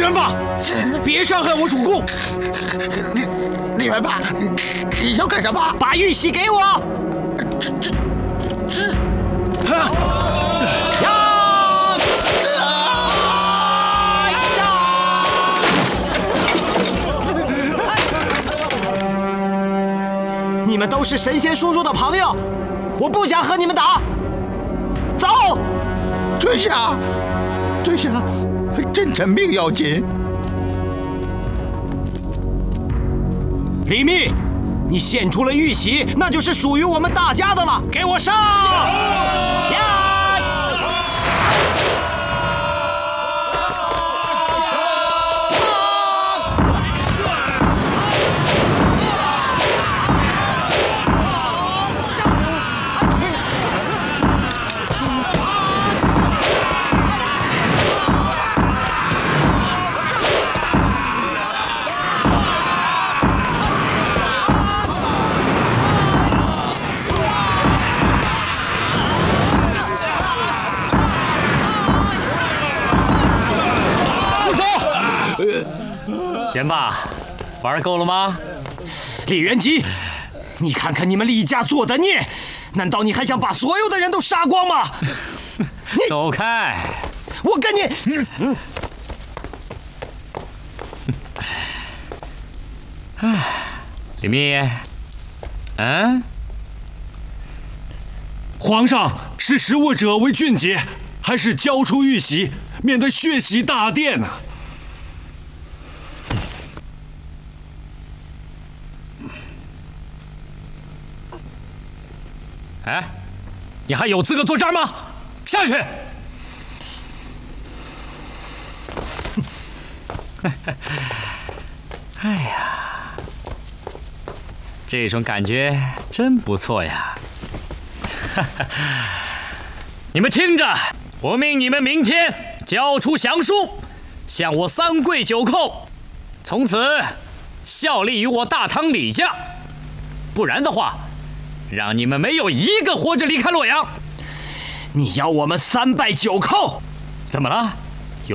元霸，别伤害我主公！ 李元霸，你要干什么？ 把玉玺给我！你们都是神仙叔叔的朋友，我不想和你们打。走！ 殿下，殿下，朕命要紧。 李密，你献出了玉玺，那就是属于我们大家的了。给我上！ 元霸，玩够了吗？ 李元吉，你看看你们李家做的孽，难道你还想把所有的人都杀光吗？ 走开！ 我跟你…… 李密， 皇上是使我者为俊杰，还是交出玉玺，免得血洗大殿呢？ 哎，你还有资格坐这儿吗？下去！哎呀，这种感觉真不错呀！你们听着，我命你们明天交出降书，向我3跪9叩，从此效力于我大唐李家。不然的话，让你们没有一个活着离开洛阳！ 你要我们3拜9叩？ 怎么了？